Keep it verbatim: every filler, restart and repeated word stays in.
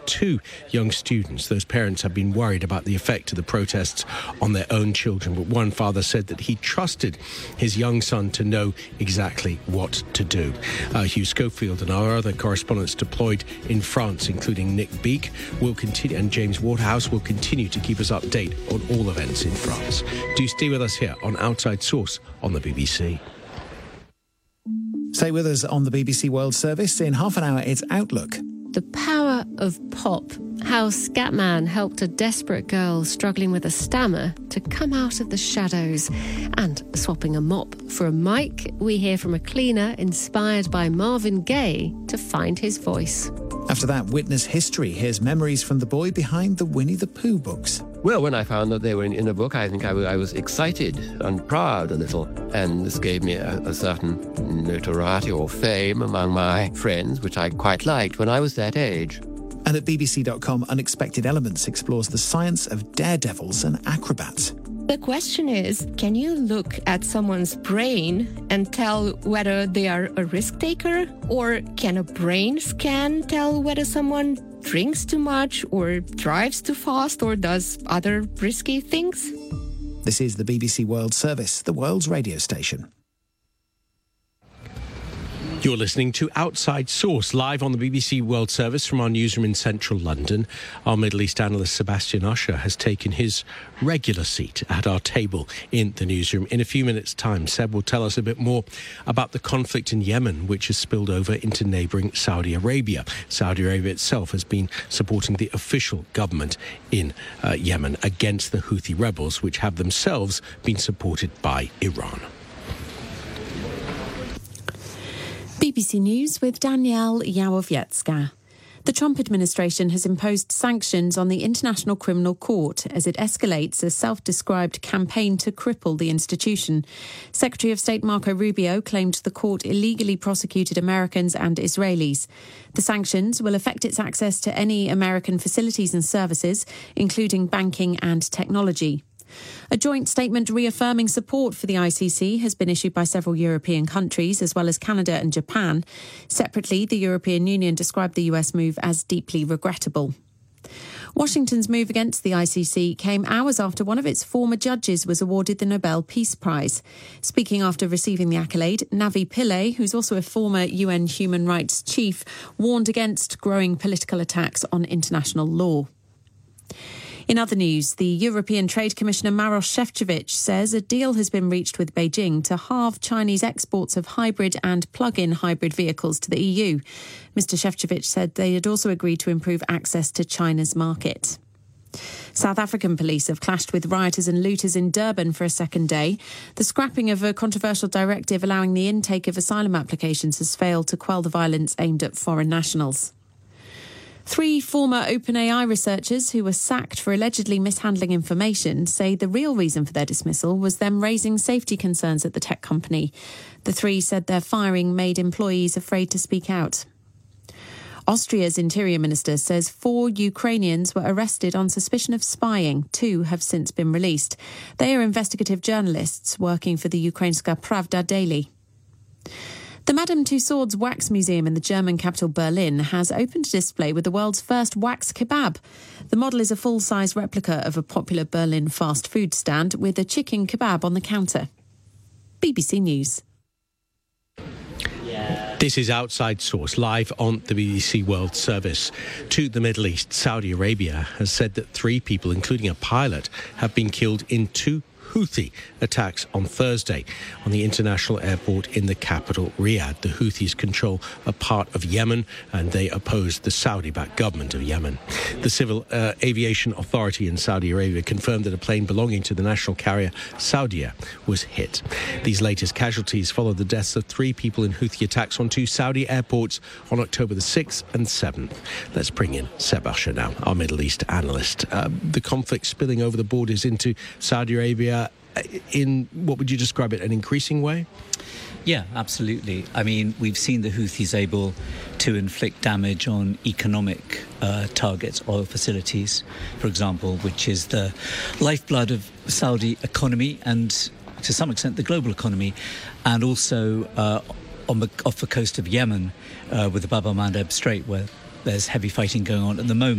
two young students. Those parents have been worried about the effect of the protests on their own children, but one father said that he trusted his young son to know exactly what to do. Uh, Hugh Schofield and our other correspondents deployed in France, including Nick Beak, will continue, and James Waterhouse will continue to keep us updated on all events in France. Do stay with us here on Outside Source on the B B C. Stay with us on the B B C World Service. In half an hour, it's Outlook. The power of pop. How Scatman helped a desperate girl struggling with a stammer to come out of the shadows. And swapping a mop for a mic, we hear from a cleaner inspired by Marvin Gaye to find his voice. After that, Witness History. Here's memories from the boy behind the Winnie the Pooh books. Well, when I found that they were in, in a book, I think I, w- I was excited and proud a little. And this gave me a, a certain notoriety or fame among my friends, which I quite liked when I was that age. And at B B C dot com, Unexpected Elements explores the science of daredevils and acrobats. The question is, can you look at someone's brain and tell whether they are a risk taker? Or can a brain scan tell whether someone drinks too much or drives too fast or does other risky things? This is the B B C World Service, the world's radio station. You're listening to Outside Source, live on the B B C World Service from our newsroom in central London. Our Middle East analyst Sebastian Usher has taken his regular seat at our table in the newsroom. In a few minutes' time, Seb will tell us a bit more about the conflict in Yemen, which has spilled over into neighbouring Saudi Arabia. Saudi Arabia itself has been supporting the official government in uh, Yemen against the Houthi rebels, which have themselves been supported by Iran. B B C News with Danielle Yawowiecka. The Trump administration has imposed sanctions on the International Criminal Court as it escalates a self-described campaign to cripple the institution. Secretary of State Marco Rubio claimed the court illegally prosecuted Americans and Israelis. The sanctions will affect its access to any American facilities and services, including banking and technology. A joint statement reaffirming support for the I C C has been issued by several European countries, as well as Canada and Japan. Separately, the European Union described the U S move as deeply regrettable. Washington's move against the I C C came hours after one of its former judges was awarded the Nobel Peace Prize. Speaking after receiving the accolade, Navi Pillay, who's also a former U N human rights chief, warned against growing political attacks on international law. In other news, the European Trade Commissioner Maroš Šefčovič says a deal has been reached with Beijing to halve Chinese exports of hybrid and plug-in hybrid vehicles to the E U. Mister Šefčovič said they had also agreed to improve access to China's market. South African police have clashed with rioters and looters in Durban for a second day. The scrapping of a controversial directive allowing the intake of asylum applications has failed to quell the violence aimed at foreign nationals. Three former OpenAI researchers who were sacked for allegedly mishandling information say the real reason for their dismissal was them raising safety concerns at the tech company. The three said their firing made employees afraid to speak out. Austria's interior minister says four Ukrainians were arrested on suspicion of spying. Two have since been released. They are investigative journalists working for the Ukrainska Pravda Daily. The Madame Tussauds Wax Museum in the German capital Berlin has opened a display with the world's first wax kebab. The model is a full-size replica of a popular Berlin fast food stand with a chicken kebab on the counter. B B C News. This is Outside Source, live on the B B C World Service. To the Middle East, Saudi Arabia has said that three people, including a pilot, have been killed in two Houthi attacks on Thursday on the international airport in the capital, Riyadh. The Houthis control a part of Yemen and they oppose the Saudi-backed government of Yemen. The Civil uh, Aviation Authority in Saudi Arabia confirmed that a plane belonging to the national carrier Saudia was hit. These latest casualties followed the deaths of three people in Houthi attacks on two Saudi airports on October the sixth and seventh. Let's bring in Seb Usher now, our Middle East analyst. Uh, the conflict spilling over the borders into Saudi Arabia in, what would you describe it, an increasing way? Yeah, absolutely. I mean, we've seen the Houthis able to inflict damage on economic uh, targets, oil facilities, for example, which is the lifeblood of the Saudi economy and, to some extent, the global economy, and also uh, on the, off the coast of Yemen uh, with the Bab el-Mandeb Strait, where there's heavy fighting going on at the moment.